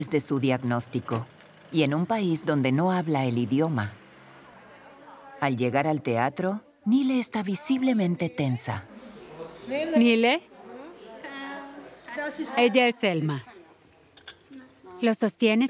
de su diagnóstico y en un país donde no habla el idioma. Al llegar al teatro, Nile está visiblemente tensa. ¿Nile? Ella es Selma. ¿Lo sostienes?